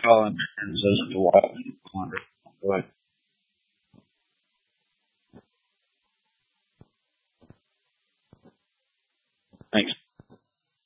calling as to why I wonder. Go ahead. Thanks.